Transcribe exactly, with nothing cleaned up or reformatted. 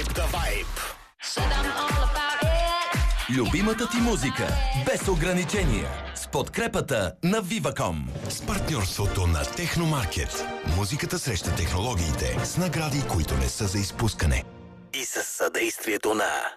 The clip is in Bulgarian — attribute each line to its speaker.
Speaker 1: Keep the vibe.
Speaker 2: Любимата ти музика без ограничения с подкрепата на Viva.com.
Speaker 3: С партньорството на Техномаркет. Музиката среща технологиите с награди, които не са за изпускане.
Speaker 2: И със съдействието на